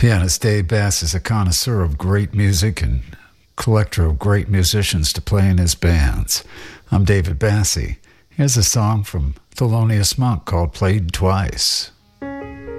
Pianist Dave Bass is a connoisseur of great music and collector of great musicians to play in his bands. I'm David Bassie. Here's a song from Thelonious Monk called Played Twice.